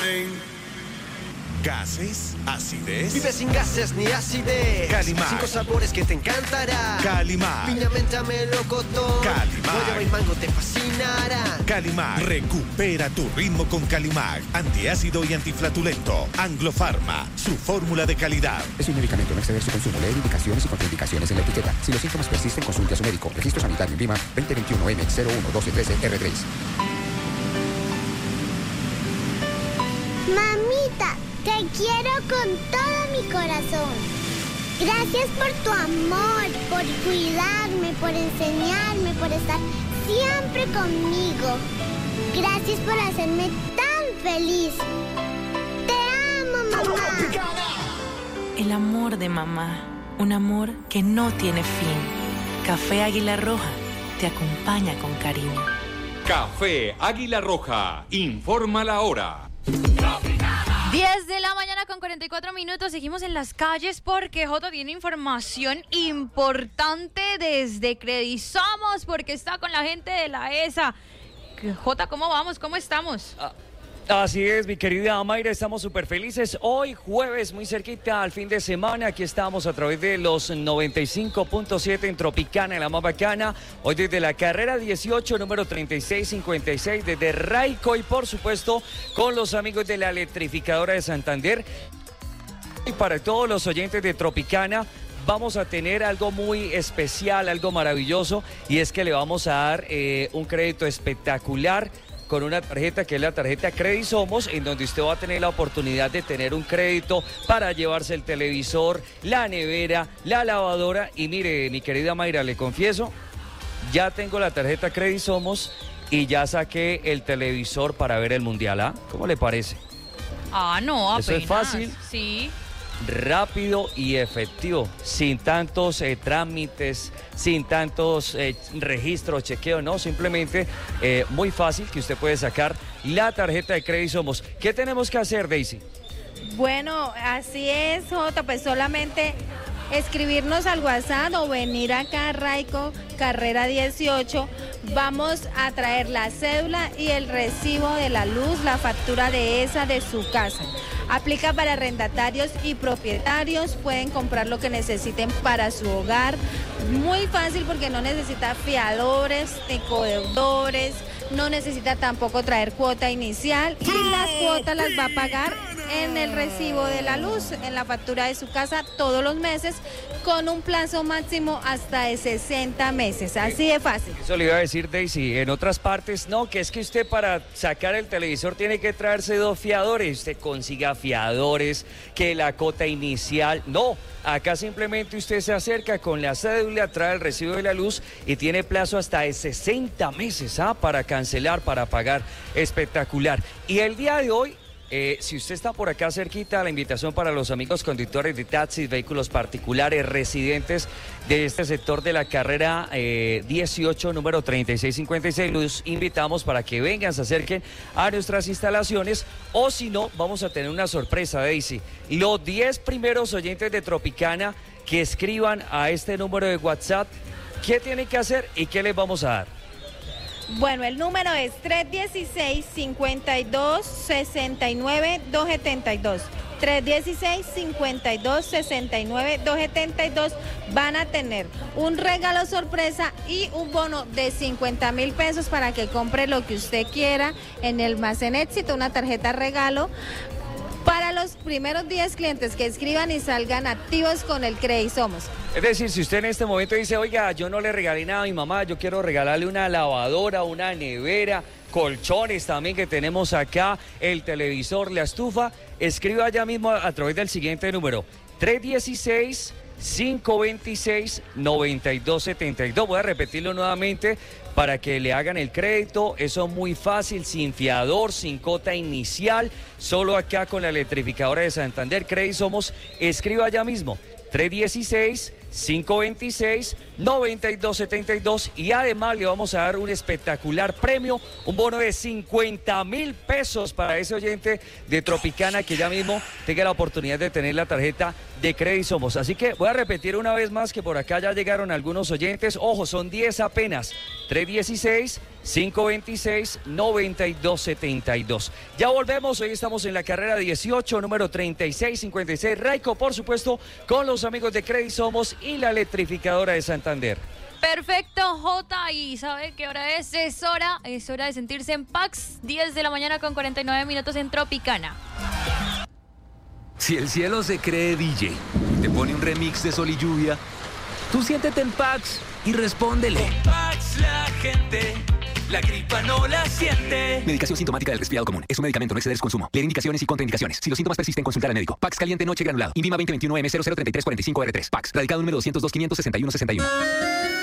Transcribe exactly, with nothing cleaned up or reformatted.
¿Gases? ¿Acidez? Vive sin gases ni acidez. Calimán. Cinco sabores que te encantará. Calimán. Piña, menta, melocotón. Calimán. Guayaba y mango te fascinará. Calimán. Recupera tu ritmo con Calimán. Antiácido y antiflatulento. Anglo Pharma. Su fórmula de calidad. Es un medicamento, no exceder su consumo. Leer indicaciones y contraindicaciones en la etiqueta. Si los síntomas persisten, consulte a su médico. Registro sanitario en Vima veinte veintiuno M cero uno doce trece R tres. Mamita, te quiero con todo mi corazón. Gracias por tu amor, por cuidarme, por enseñarme, por estar siempre conmigo. Gracias por hacerme tan feliz. Te amo, mamá. El amor de mamá, un amor que no tiene fin. Café Águila Roja te acompaña con cariño. Café Águila Roja, informa la hora. diez de la mañana con cuarenta y cuatro minutos, seguimos en las calles porque Jota tiene información importante desde Credisomos, porque está con la gente de la E S A. Jota, ¿cómo vamos? ¿Cómo estamos? Ah. Así es, mi querida Mayra, estamos súper felices. Hoy jueves, muy cerquita al fin de semana, aquí estamos a través de los noventa y cinco punto siete en Tropicana, en la más bacana. Hoy desde la carrera dieciocho, número treinta y seis cincuenta y seis, desde Raico y por supuesto con los amigos de la electrificadora de Santander. Y para todos los oyentes de Tropicana, vamos a tener algo muy especial, algo maravilloso, y es que le vamos a dar eh, un crédito espectacular con una tarjeta que es la tarjeta Credisomos, en donde usted va a tener la oportunidad de tener un crédito para llevarse el televisor, la nevera, la lavadora. Y mire, mi querida Mayra, le confieso, ya tengo la tarjeta Credisomos y ya saqué el televisor para ver el Mundial. ¿Ah? ¿Cómo le parece? Ah, no, apenas. Eso es fácil. Sí. Rápido y efectivo, sin tantos eh, trámites, sin tantos eh, registros, chequeo, no, simplemente eh, muy fácil que usted puede sacar la tarjeta de Credisomos. ¿Qué tenemos que hacer, Daisy? Bueno, así es, Jota, pues solamente escribirnos al WhatsApp o venir acá a Raico, carrera dieciocho. Vamos a traer la cédula y el recibo de la luz, la factura de esa de su casa. Aplica para arrendatarios y propietarios, pueden comprar lo que necesiten para su hogar. Muy fácil porque no necesita fiadores ni codeudores, no necesita tampoco traer cuota inicial y las cuotas las va a pagar en el recibo de la luz, en la factura de su casa todos los meses, con un plazo máximo hasta de sesenta meses, así de fácil. Eso le iba a decir, Daisy, en otras partes, no, que es que usted para sacar el televisor tiene que traerse dos fiadores, usted consiga fiadores, que la cuota inicial, no, acá simplemente usted se acerca con la cédula, trae el recibo de la luz y tiene plazo hasta de sesenta meses, ¿ah? Para cancelar, para pagar, espectacular. Y el día de hoy, Eh, si usted está por acá cerquita, la invitación para los amigos conductores de taxis, vehículos particulares, residentes de este sector de la carrera eh, dieciocho, número treinta y seis cincuenta y seis, los invitamos para que vengan, se acerquen a nuestras instalaciones, o si no, vamos a tener una sorpresa, Daisy. Los diez primeros oyentes de Tropicana que escriban a este número de WhatsApp, ¿qué tienen que hacer y qué les vamos a dar? Bueno, el número es tres dieciséis, cincuenta y dos, sesenta y nueve, doscientos setenta y dos. tres dieciséis, cincuenta y dos, sesenta y nueve, doscientos setenta y dos. Van a tener un regalo sorpresa y un bono de cincuenta mil pesos para que compre lo que usted quiera en el Almacén Éxito, una tarjeta regalo para los primeros diez clientes que escriban y salgan activos con el Credisomos. Es decir, si usted en este momento dice, oiga, yo no le regalé nada a mi mamá, yo quiero regalarle una lavadora, una nevera, colchones también que tenemos acá, el televisor, la estufa, escriba ya mismo a, a través del siguiente número, tres dieciséis, cinco veintiséis, noventa y dos setenta y dos. Voy a repetirlo nuevamente para que le hagan el crédito. Eso es muy fácil, sin fiador, sin cuota inicial, solo acá con la electrificadora de Santander Credisomos. Escriba ya mismo, tres dieciséis, cinco veintiséis, noventa y dos setenta y dos, y además le vamos a dar un espectacular premio, un bono de cincuenta mil pesos para ese oyente de Tropicana que ya mismo tenga la oportunidad de tener la tarjeta de Credisomos. Así que voy a repetir una vez más que por acá ya llegaron algunos oyentes, ojo, son diez apenas, tres dieciséis, cinco dos seis, nueve dos siete dos. Ya volvemos, hoy estamos en la carrera dieciocho, número treinta y seis cincuenta y seis. Raico, por supuesto, con los amigos de Credit Somos y la electrificadora de Santander. Perfecto, Jota, y ¿sabe qué hora es? Es hora, es hora de sentirse en Pax, diez de la mañana con cuarenta y nueve minutos en Tropicana. Si el cielo se cree D J y te pone un remix de Sol y Lluvia, tú siéntete en Pax y respóndele. Con Pax la gente, la gripa no la siente. Medicación sintomática del resfriado común. Es un medicamento, no exceder su consumo. Leer indicaciones y contraindicaciones. Si los síntomas persisten, consultar al médico. Pax caliente noche granulado. Invima veinte veintiuno M cero cero treinta y tres cuarenta y cinco R tres. Pax. Radicado número doscientos dos, quinientos sesenta y uno sesenta y uno.